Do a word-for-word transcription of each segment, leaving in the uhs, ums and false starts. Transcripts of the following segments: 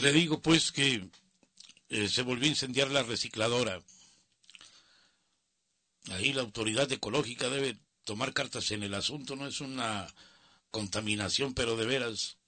Le digo pues que eh, se volvió a incendiar la recicladora. Ahí la autoridad ecológica debe tomar cartas en el asunto, no es una contaminación, pero de veras.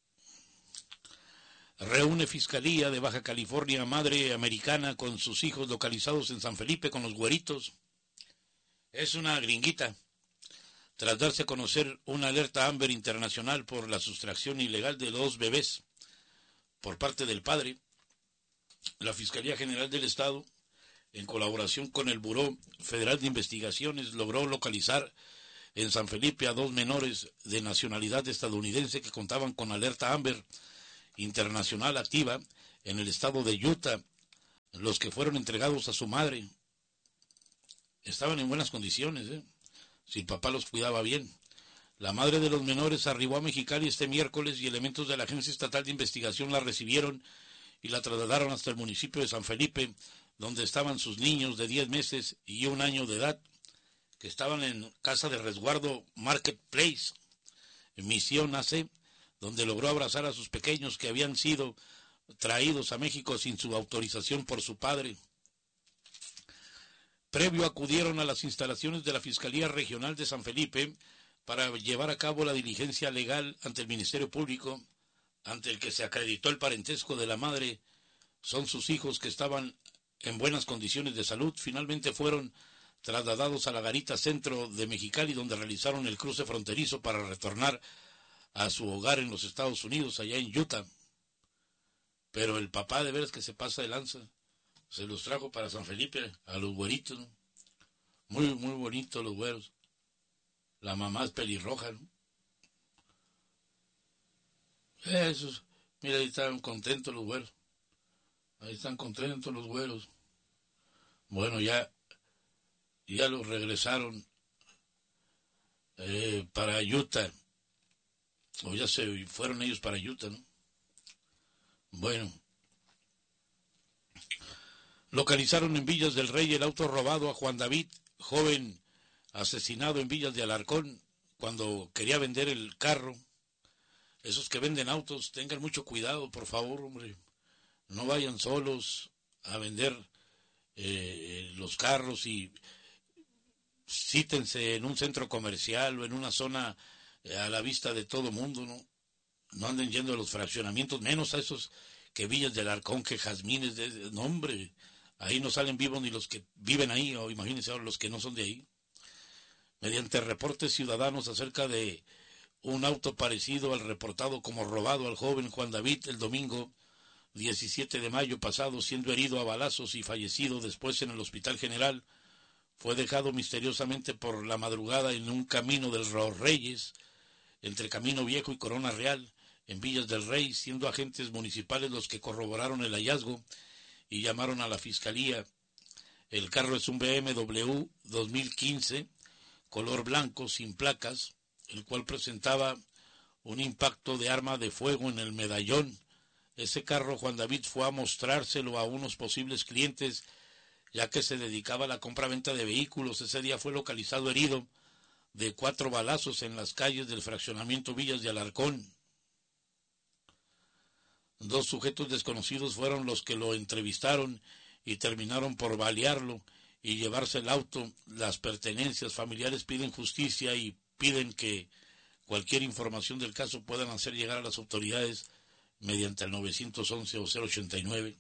Reúne Fiscalía de Baja California madre americana con sus hijos localizados en San Felipe con los güeritos. Es una gringuita. Tras darse a conocer una alerta Amber internacional por la sustracción ilegal de dos bebés por parte del padre, la Fiscalía General del Estado, en colaboración con el Buró Federal de Investigaciones, logró localizar en San Felipe a dos menores de nacionalidad estadounidense que contaban con alerta Amber internacional activa en el estado de Utah, los que fueron entregados a su madre. Estaban en buenas condiciones, ¿eh? Si el papá los cuidaba bien. La madre de los menores arribó a Mexicali este miércoles y elementos de la Agencia Estatal de Investigación la recibieron y la trasladaron hasta el municipio de San Felipe, donde estaban sus niños de diez meses y un año de edad, que estaban en casa de resguardo Marketplace, en Misión A C, donde logró abrazar a sus pequeños que habían sido traídos a México sin su autorización por su padre. Previo acudieron a las instalaciones de la Fiscalía Regional de San Felipe para llevar a cabo la diligencia legal ante el Ministerio Público, ante el que se acreditó el parentesco de la madre. Son sus hijos que estaban en buenas condiciones de salud. Finalmente fueron trasladados a la Garita Centro de Mexicali, donde realizaron el cruce fronterizo para retornar a su hogar en los Estados Unidos, allá en Utah. Pero el papá de veras que se pasa de lanza, se los trajo para San Felipe, a los güeritos, ¿no? Muy, muy bonitos los güeros. La mamá es pelirroja, ¿no? Esos, mira, ahí están contentos los güeros. Ahí están contentos los güeros. Bueno, ya, ya los regresaron eh, para Utah. O ya se fueron ellos para Utah, ¿no? Bueno. Localizaron en Villas del Rey el auto robado a Juan David, joven asesinado en Villas de Alarcón, cuando quería vender el carro. Esos que venden autos, tengan mucho cuidado, por favor, hombre. No vayan solos a vender eh, los carros y cítense en un centro comercial o en una zona eh, a la vista de todo mundo, ¿no? No anden yendo a los fraccionamientos, menos a esos que Villas del Alarcón, que Jazmines, de, no, hombre. Ahí no salen vivos ni los que viven ahí, o imagínense ahora los que no son de ahí. Mediante reportes ciudadanos acerca de un auto parecido al reportado como robado al joven Juan David el domingo diecisiete de mayo pasado, siendo herido a balazos y fallecido después en el Hospital General, fue dejado misteriosamente por la madrugada en un camino de los Reyes, entre Camino Viejo y Corona Real, en Villas del Rey, siendo agentes municipales los que corroboraron el hallazgo y llamaron a la Fiscalía. El carro es un B M W dos mil quince, color blanco, sin placas, el cual presentaba un impacto de arma de fuego en el medallón. Ese carro Juan David fue a mostrárselo a unos posibles clientes, ya que se dedicaba a la compra-venta de vehículos. Ese día fue localizado herido de cuatro balazos en las calles del fraccionamiento Villas de Alarcón. Dos sujetos desconocidos fueron los que lo entrevistaron y terminaron por balearlo y llevarse el auto. Las pertenencias familiares piden justicia y piden que cualquier información del caso puedan hacer llegar a las autoridades mediante el nueve once o cero ochenta y nueve.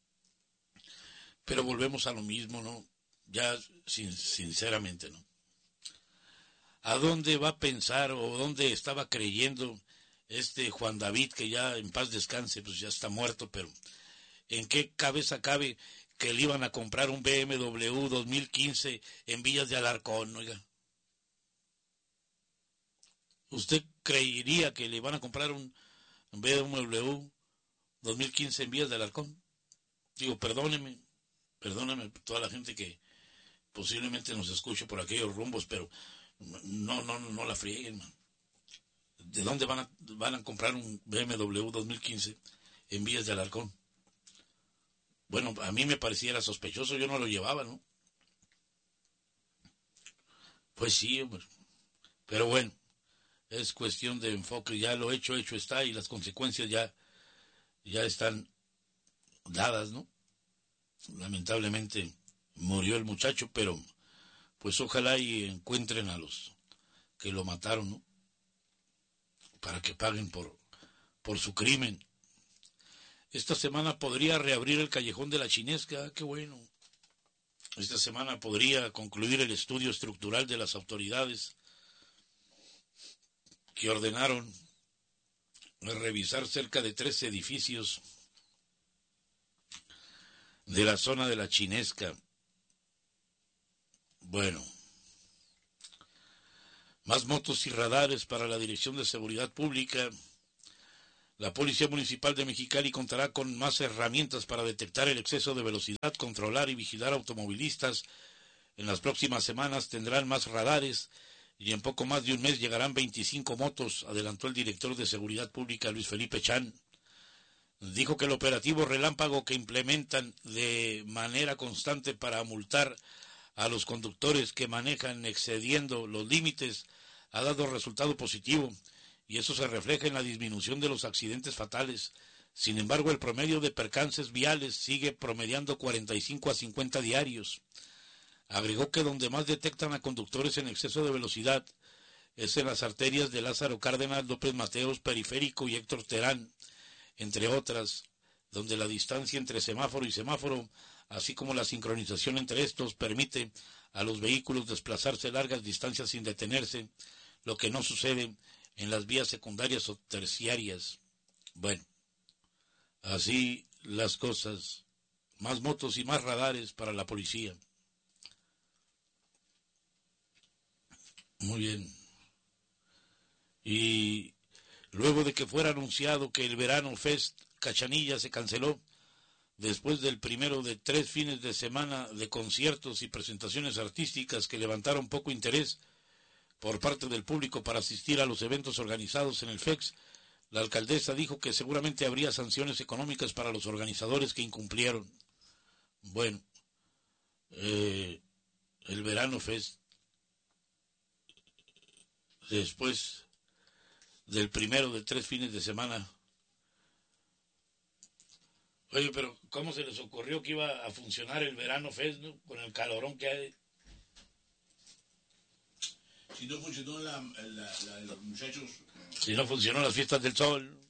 Pero volvemos a lo mismo, ¿no? Ya sin, sinceramente, ¿no? ¿A dónde va a pensar o dónde estaba creyendo este Juan David, que ya en paz descanse, pues ya está muerto, pero ¿en qué cabeza cabe que le iban a comprar un B M W dos mil quince en Villas de Alarcón, oiga? ¿Usted creería que le iban a comprar un B M W dos mil quince en Villas de Alarcón? Digo, perdóneme, perdóneme toda la gente que posiblemente nos escuche por aquellos rumbos, pero no, no, no la frieguen, man. ¿De dónde van a, van a comprar un B M W dos mil quince en Villas de Alarcón? Bueno, a mí me pareciera sospechoso, yo no lo llevaba, ¿no? Pues sí, hombre. Pero bueno, es cuestión de enfoque, ya lo hecho, hecho está, y las consecuencias ya, ya están dadas, ¿no? Lamentablemente murió el muchacho, pero pues ojalá y encuentren a los que lo mataron, ¿no? Para que paguen por, por su crimen. Esta semana podría reabrir el Callejón de la Chinesca, qué bueno. Esta semana podría concluir el estudio estructural de las autoridades que ordenaron revisar cerca de tres edificios de la zona de la Chinesca. Bueno, más motos y radares para la Dirección de Seguridad Pública. La Policía Municipal de Mexicali contará con más herramientas para detectar el exceso de velocidad, controlar y vigilar automovilistas. En las próximas semanas tendrán más radares y en poco más de un mes llegarán veinticinco motos, adelantó el director de Seguridad Pública, Luis Felipe Chan. Dijo que el operativo relámpago que implementan de manera constante para multar a los conductores que manejan excediendo los límites ha dado resultado positivo, y eso se refleja en la disminución de los accidentes fatales. Sin embargo, el promedio de percances viales sigue promediando cuarenta y cinco a cincuenta diarios. Agregó que donde más detectan a conductores en exceso de velocidad es en las arterias de Lázaro Cárdenas, López Mateos, Periférico y Héctor Terán, entre otras, donde la distancia entre semáforo y semáforo, así como la sincronización entre estos, permite a los vehículos desplazarse largas distancias sin detenerse, lo que no sucede en las vías secundarias o terciarias. Bueno, así las cosas. Más motos y más radares para la policía. Muy bien. Y luego de que fuera anunciado que el Verano Fest Cachanilla se canceló, después del primero de tres fines de semana de conciertos y presentaciones artísticas que levantaron poco interés por parte del público para asistir a los eventos organizados en el F E X, la alcaldesa dijo que seguramente habría sanciones económicas para los organizadores que incumplieron. Bueno, eh, el Verano Fest, después del primero de tres fines de semana. Oye, pero ¿cómo se les ocurrió que iba a funcionar el Verano Fest, ¿no? Con el calorón que hay? Si no funcionó la, la, la de los muchachos. Si no funcionó las fiestas del sol.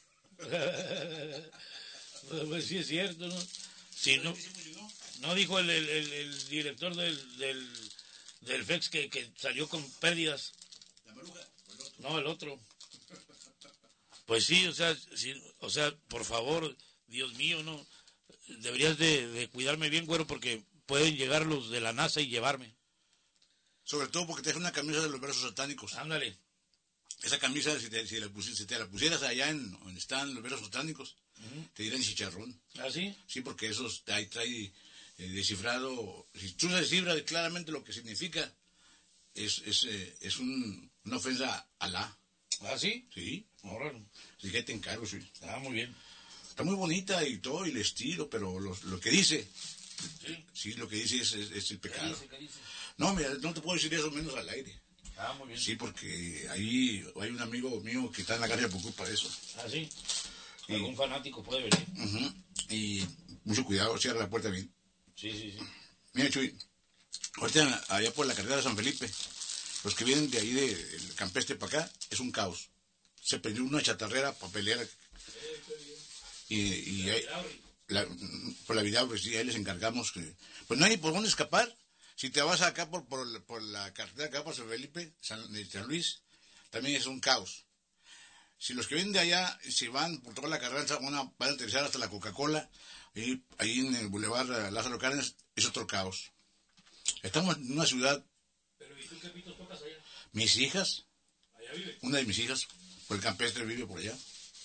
Pues sí es cierto, ¿no? Si no, no dijo el, el, el, el director del, del, del F E X que, que salió con pérdidas. ¿La Maruja? ¿O el otro? No, el otro. Pues sí, o sea, sí, o sea, por favor, Dios mío, no. Deberías de, de cuidarme bien, güero, porque pueden llegar los de la NASA y llevarme. Sobre todo porque te deja una camisa de los versos satánicos. Ándale. Esa camisa, si te, si la pusieras, si te la pusieras allá en donde están los versos satánicos, uh-huh, te dirán chicharrón. ¿Ah, sí? Sí, porque esos ahí trae eh, descifrado. Si tú descifras claramente lo que significa, es, es, eh, es un, una ofensa a Alá. ¿Ah, sí? Sí. Órale. Así que te encargo, sí. Ah, muy bien. Está muy bonita y todo, y el estilo, pero lo, lo que dice, sí, sí, lo que dice es, es, es el pecado. ¿Qué dice? ¿Qué dice? No, mira, no te puedo decir eso menos al aire. Ah, muy bien. Sí, porque ahí hay un amigo mío que está en la cárcel por culpa de eso. Ah, sí. Y algún fanático puede venir. Uh-huh, y mucho cuidado, cierra la puerta bien. Sí, sí, sí. Mira, Chuy, ahorita allá por la carretera de San Felipe, los que vienen de ahí del Campestre para acá, es un caos. Se perdió una chatarrera para pelear. Y, y ahí, la, por la vida, pues sí, ahí les encargamos que, pues no hay por dónde escapar. Si te vas acá por, por, por la carretera acá por San Felipe, San, de San Luis, también es un caos. Si los que vienen de allá, si van por toda la carretera, van a, van a aterrizar hasta la Coca-Cola, y ahí en el Boulevard Lázaro Cárdenas, es otro caos. Estamos en una ciudad. ¿Pero y tú qué pitos tocas allá? Mis hijas. ¿Allá vive? Una de mis hijas, por el Campestre vive por allá.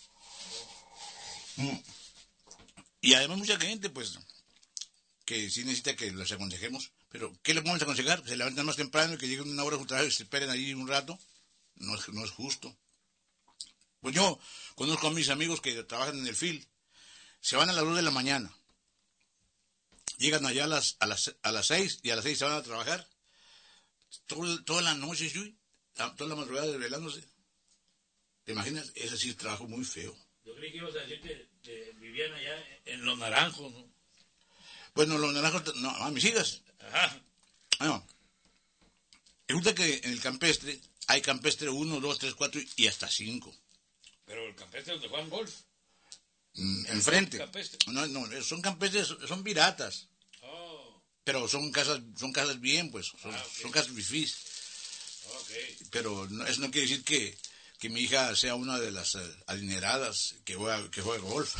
Mm. Y además mucha gente, pues, que sí necesita que los aconsejemos. Pero, ¿qué les podemos aconsejar? Que se levanten más temprano y que lleguen una hora a su trabajo y se esperen ahí un rato. No es, no es justo. Pues yo conozco a mis amigos que trabajan en el F I L. Se van a las dos de la mañana. Llegan allá a las, a las, a las seis y a las seis se van a trabajar. Todo, toda la noche, Chuy, toda la madrugada desvelándose. ¿Te imaginas? Ese sí es trabajo muy feo. Yo creí que ibas a decir que, que vivían allá en los naranjos, ¿no? Bueno, los naranjos, no, a mis hijas. Ajá. No. Resulta que en el campestre hay campestre uno, dos, tres, cuatro y hasta cinco. Pero el campestre donde juegan golf. Mm, enfrente. Campestre. No, no, son campestres, son piratas. Oh. Pero son casas, son casas bien, pues. Son, Ah, okay. son casas fifís. Okay. Pero no, eso no quiere decir que, que mi hija sea una de las uh, adineradas que juega, que juega golf.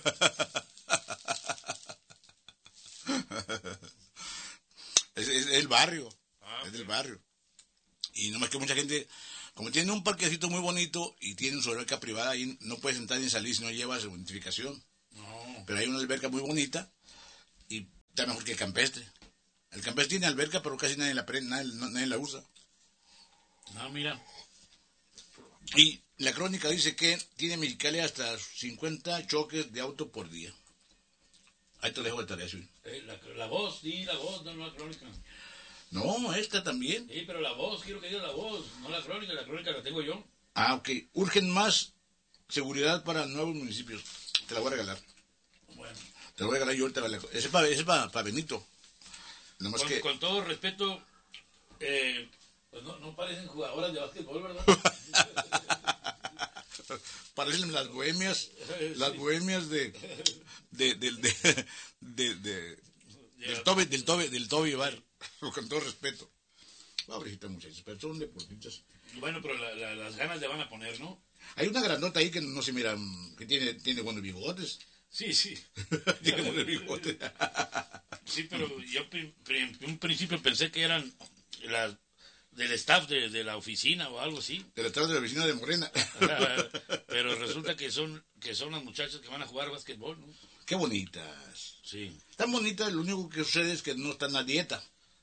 es, es, es el barrio. Ah, okay. Es del barrio. Y nomás que mucha gente, como tiene un parquecito muy bonito y tiene su alberca privada, ahí no puedes entrar ni salir si no llevas su identificación. No. Pero hay una alberca muy bonita y está mejor que el campestre. El campestre tiene alberca, pero casi nadie la, nadie, nadie la usa. No, mira. Y la crónica dice que tiene Mexicali hasta cincuenta choques de auto por día. Ahí te dejo de tarea, sí. Eh, la, la voz, sí, la voz, no, no la crónica. No, esta también. Sí, pero la voz, quiero que diga la voz, no la crónica, la crónica la tengo yo. Ah, ok. Urgen más seguridad para nuevos municipios. Te la voy a regalar. Bueno. Te la voy a regalar yo ahorita. Ese es para, ese es para, para Benito. Con, que... con todo respeto, eh, pues no, no parecen jugadoras de básquetbol, ¿verdad? Parecen las bohemias, sí. Las bohemias de, de, de, de, de, de del Toby, del Toby, del Toby Bar, con todo respeto. Pobrecitas muchachos, pero son deportistas. Bueno, pero la, la, las ganas le van a poner, ¿no? Hay una grandota ahí que no se mira, que tiene, tiene buenos bigotes. Sí, sí. Tiene buenos bigotes. Sí, pero yo en un principio pensé que eran las del staff de, de la oficina o algo así. Del staff de la oficina de Morena. Pero resulta que son que son las muchachas que van a jugar básquetbol, ¿no? Qué bonitas. Sí. Están bonitas, lo único que sucede es que no están a dieta.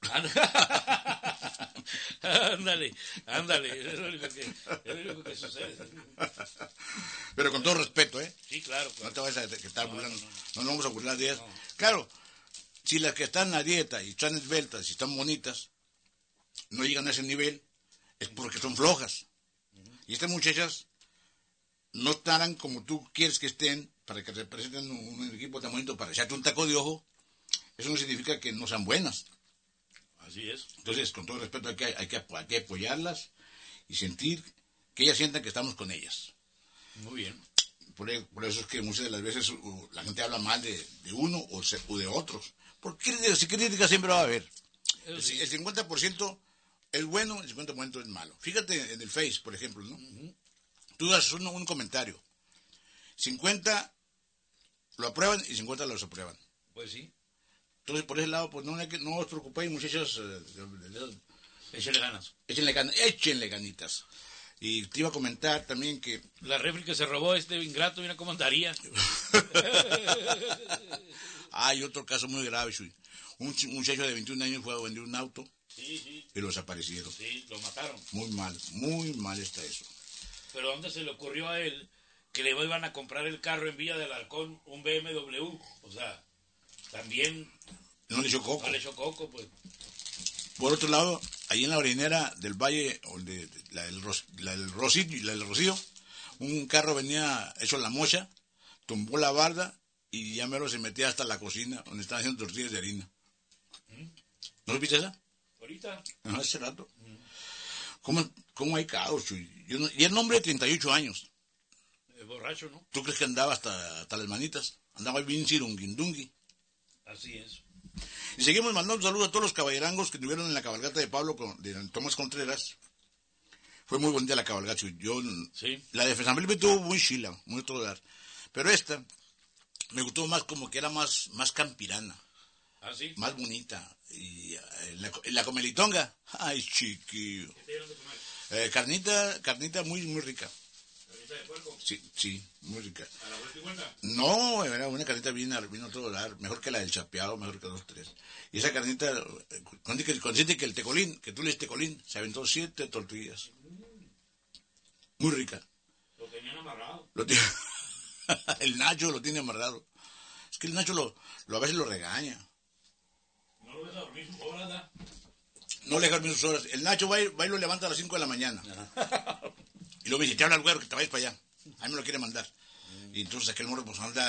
Ándale, ándale, es lo único que, es lo único que sucede. Pero con todo respeto, ¿eh? Sí, claro. claro. No te vayas a estar no, burlando. No, no. no nos vamos a burlar de ellas. No. Claro, si las que están a dieta y están esbeltas y están bonitas, no llegan a ese nivel, es porque son flojas. Uh-huh. Y estas muchachas no estarán como tú quieres que estén para que representen un, un equipo tan bonito para echarte un taco de ojo. Eso no significa que no sean buenas. Así es. Entonces, con todo respeto, hay que, hay que, hay que apoyarlas y sentir que ellas sientan que estamos con ellas. Muy bien. Por, por eso es que muchas de las veces uh, la gente habla mal de, de uno o, se, o de otros. Porque si crítica siempre va a haber. El, sí. el cincuenta por ciento es bueno, el cincuenta por ciento es malo. Fíjate en el Face, por ejemplo, ¿no? Uh-huh. Tú haces un, un comentario. cincuenta lo aprueban y cincuenta lo desaprueban. Pues sí. Entonces, por ese lado, pues no, que, no os preocupéis, muchachos. Eh, échenle ganas. Échenle, gan, échenle ganitas. Y te iba a comentar también que... La refri que se robó este ingrato, mira cómo andaría. Hay otro caso muy grave, Shui. Un muchacho de veintiún años fue a vender un auto. Sí, sí. Y lo desaparecieron. Sí, lo mataron. Muy mal, muy mal está eso. Pero ¿dónde se le ocurrió a él que le iban a comprar el carro en Villa del Halcón, un B M W? O sea, también... No le echó coco. No le echó coco, pues. Por otro lado, ahí en la orinera del Valle, o de, de, la, del Ros, la, del Rocío, la del Rocío, un carro venía hecho la mocha, tumbó la barda y ya mero se metía hasta la cocina, donde estaban haciendo tortillas de harina. ¿Mm? ¿No lo viste esa? Ahorita. No, hace rato. ¿Mm? ¿Cómo, ¿Cómo hay caos? Yo no, y el hombre de treinta y ocho años. Es borracho, ¿no? ¿Tú crees que andaba hasta, hasta las manitas? Andaba bien cirunguindungui. Así es. Y seguimos mandando un saludo a todos los caballerangos que estuvieron en la cabalgata de Pablo, de Tomás Contreras. Fue muy bonita la cabalgata. Yo, sí. La de San Felipe tuvo muy chila, muy todo dar. Pero esta me gustó más como que era más, más campirana. ¿Ah, sí? Más bonita. Y eh, la, la comelitonga, ay, chiquillo. ¿Qué te dieron de comer? Eh, carnita, carnita muy, muy rica. ¿Carnita de puerco? Sí, sí, muy rica. ¿A la vuelta y vuelta? No, era una carnita bien, vino a todo dar, mejor que la del chapeado, mejor que dos, tres. Y esa carnita, consciente que el tecolín, que tú le dices tecolín, se aventó siete tortillas. Muy rica. Lo tenían amarrado. Lo tiene, el Nacho lo tiene amarrado. Es que el Nacho lo, lo a veces lo regaña. ¿No lo ves a dormir sus horas, da? No le deja dormir sus horas. El Nacho va y, va y lo levanta a las cinco de la mañana. Y luego me dice, te habla el güero que te vayas para allá. A mí me lo quiere mandar. Mm. Y entonces aquel morro pues anda,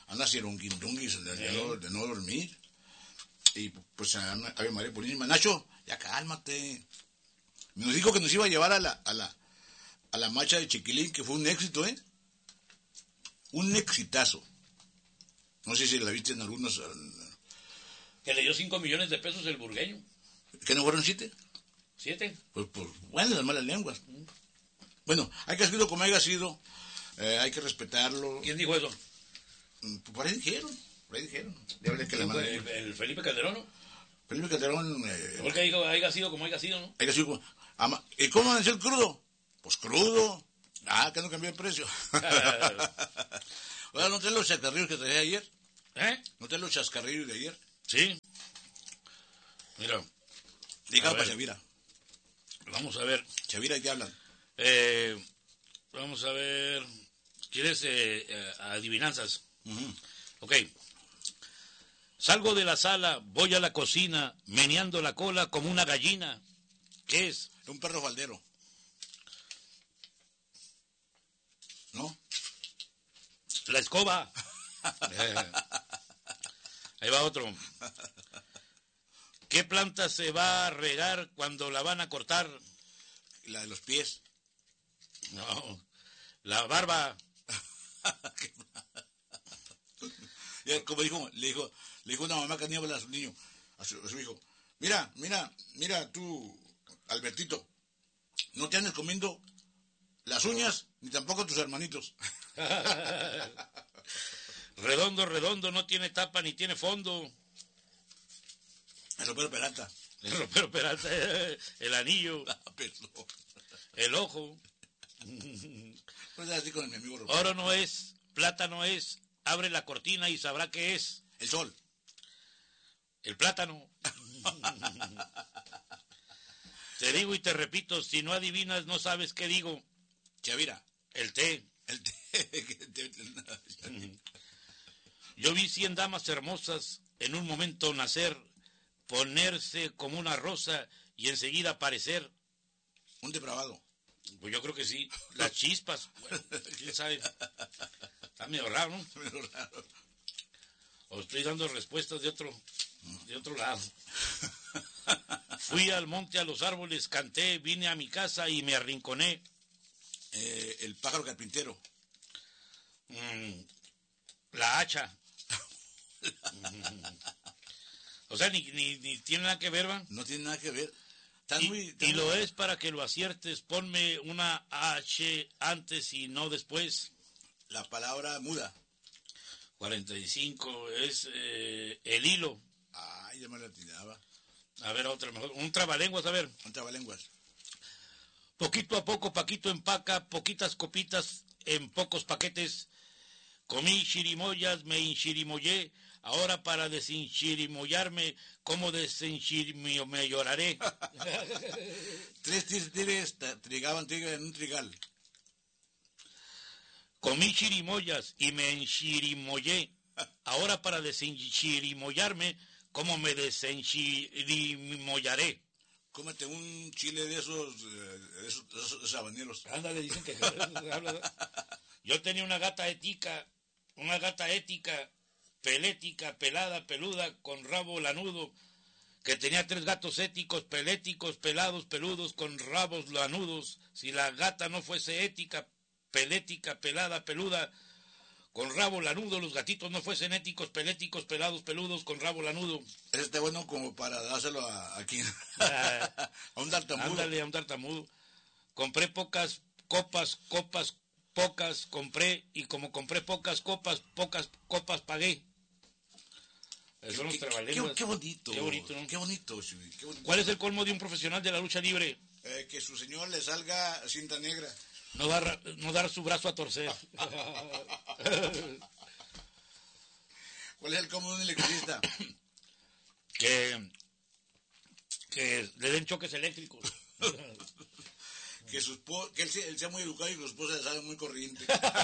anda sirunguindunguis de, de, no, de no dormir. Y pues Ave María Purísima. Nacho, ya cálmate. Nos dijo que nos iba a llevar a la, a la, a la marcha de Chiquilín, que fue un éxito, ¿eh? Un exitazo. No sé si la viste en algunos... Que le dio cinco millones de pesos el burgueño. ¿Que no fueron siete? ¿Siete? Pues por bueno, las malas lenguas. Mm. Bueno, hay que hacerlo como haya sido. Eh, hay que respetarlo. ¿Quién dijo eso? Pues por ahí dijeron. Por ahí dijeron. De que el, el, el Felipe Calderón, ¿no? Felipe Calderón... Eh, Porque dijo, haya sido como haya sido, ¿no? Haya sido como... Ama, ¿y cómo van a ser crudo? Pues crudo. Ah, que no cambió el precio. Ahora, ¿no traes los chascarrillos que traía ayer? ¿Eh? ¿No traes los chascarrillos de ayer? Sí. Mira. Diga para Chavira. Vamos a ver. Chavira, ¿qué hablan? Eh, vamos a ver. ¿Quieres eh, eh, adivinanzas? Uh-huh. Ok. Salgo de la sala, voy a la cocina, meneando la cola como una gallina. ¿Qué es? Un perro faldero. ¿No? La escoba. eh. Ahí va otro. ¿Qué planta se va a regar cuando la van a cortar? La de los pies. No, la barba. Ya, como dijo, le dijo, le dijo una mamá que niebla a su niño, a su, a su hijo, mira, mira, mira tú, Albertito, no te andes comiendo las uñas, ni tampoco tus hermanitos. Redondo, redondo, no tiene tapa ni tiene fondo. El ropero Peralta. El ropero Peralta, el anillo, el ojo. Pues así con mi amigo ropero. Oro no es, plata no es, abre la cortina y sabrá qué es. El sol. El plátano. Te digo y te repito, si no adivinas no sabes qué digo. Chavira. El té. El té. Yo vi cien damas hermosas en un momento nacer, ponerse como una rosa y enseguida aparecer. Un depravado. Pues yo creo que sí. Las chispas. Bueno, quién sabe. Está medio raro, ¿no? Medio raro. Os estoy dando respuestas de otro, de otro lado. Fui al monte a los árboles, canté, vine a mi casa y me arrinconé. Eh, el pájaro carpintero. Mm, la hacha. O sea, ni, ni, ni tiene nada que ver, ¿va? No tiene nada que ver. Y, muy, y lo es para que lo aciertes. Ponme una H antes y no después. La palabra muda. cuarenta y cinco es eh, el hilo. Ay, ya me la tiraba. A ver, otra mejor. Un trabalenguas, a ver. Un trabalenguas. Poquito a poco, Paquito empaca, poquitas copitas en pocos paquetes. Comí chirimoyas, me enchirimoyé. Ahora para desenchirimoyarme, ¿cómo desenchirimo me lloraré? Tres tigres trigaban tigre en un trigal. Comí chirimoyas y me enchirimoyé. Ahora para desenchirimoyarme, ¿cómo me desenchirimoyaré? Cómete un chile de esos, de esos, de esos habaneros. Ándale, dicen que... Yo tenía una gata ética, una gata ética, pelética, pelada, peluda, con rabo lanudo, que tenía tres gatos éticos, peléticos, pelados, peludos, con rabos lanudos. Si la gata no fuese ética, pelética, pelada, peluda, con rabo lanudo, los gatitos no fuesen éticos, peléticos, pelados, peludos, con rabo lanudo. Ese está bueno como para dárselo a, a quien. A un tartamudo. Ándale, a un tartamudo. Compré pocas copas, copas, pocas compré, y como compré pocas copas, pocas copas pagué. Esos son los trabalenguas. Qué, qué bonito. Qué bonito, ¿no? Qué bonito, qué bonito. ¿Cuál es el colmo de un profesional de la lucha libre? Eh, que su señor le salga cinta negra. No dar, no dar su brazo a torcer. ¿Cuál es el colmo de un electricista? que, que le den choques eléctricos. que su esposa, que él sea, él sea muy educado y que su esposa le salga muy corriente.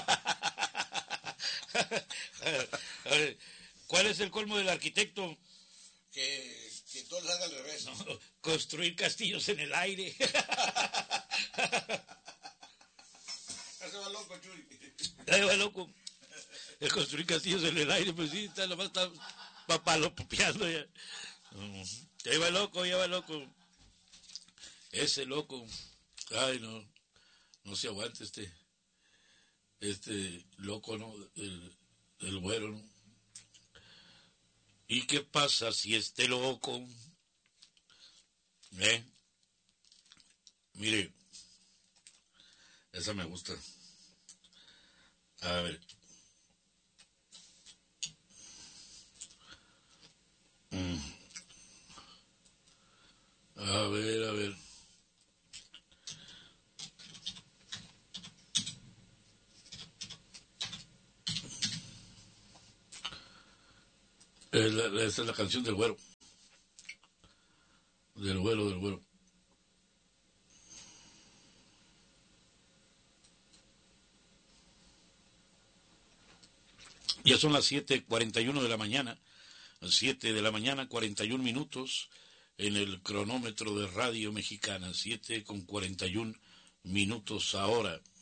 ¿Cuál es el colmo del arquitecto? Que, que todo le salga al revés. No, construir castillos en el aire. Eso va loco, Chuy. Eso va loco. de construir castillos en el aire, pues sí, está, nomás está papalopeando ya. Ya va loco, ya va loco. Ese loco, ay no, no se aguanta este, este loco, ¿no? El, el güero, ¿no? ¿Y qué pasa si este loco, eh? Mire, esa me gusta. A ver. Mm. A ver, a ver. Eh, la, la, esa es la canción del güero. Del güero, del güero. Ya son las siete cuarenta y uno de la mañana. siete de la mañana, cuarenta y un minutos en el cronómetro de Radio Mexicana. siete con cuarenta y un minutos ahora.